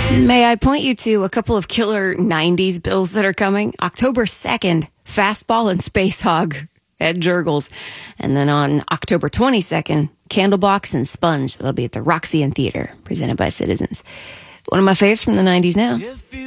May I point you to a couple of killer 90s bills that are coming? October 2nd, Fastball and Space Hog at Jurgles. And then on October 22nd, Candlebox and Sponge. That'll be at the Roxy and Theater, presented by Citizens. One of my faves from the 90s now.